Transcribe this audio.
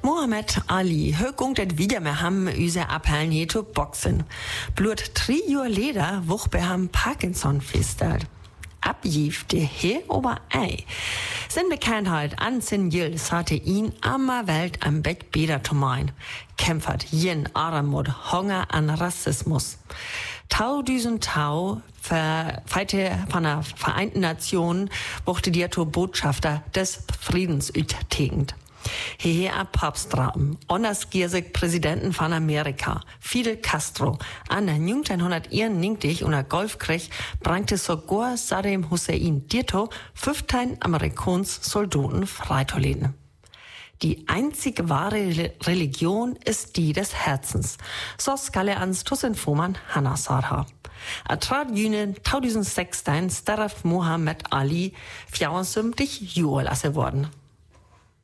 Muhammad Ali, högung det wieder mehr ham use appellen hier zu boxen. Blut 3 Jahre leder, wuch bei ham Parkinson feststellt. Abgift de he ober ei. Sin Bekanntheit an sin Jils hatte ihn ammer Welt am Bett beder zu mein. Kämpfert jen Armut, Hunger an Rassismus. Tau feite von der Vereinten Nationen wuchte die Botschafter des Friedens ütegend. Hehe ab Papstraben, onnersgiersig Präsidenten von Amerika, Fidel Castro, an 1991 unter Golfkrieg brachte sogar Saddam Hussein dieto 15 Amerikaners Soldaten freitoleden. Die einzige wahre Religion ist die des Herzens. So skalle ans Tussenfoman Hanna Sarha. Atrat Jünen 2016 starf Muhammad Ali 74 Jahre lasse worden.